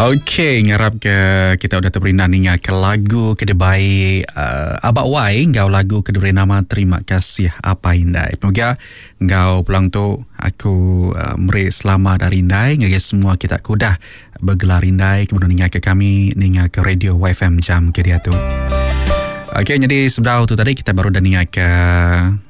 Okey, ngarap ke kita udah terberindah ninga ke lagu kedebai Abak Wai, ngau lagu kedebari nama Terima Kasih Apa Indai. Pemoga ngau pulang tu aku meri selamat dari Indai, ngagi semua kita kudah bergelar Indai kemudian ninga ke kami, ninga ke radio YFM jam ke dia tu. Okey, jadi sebelah tu tadi kita baru dah ninga ke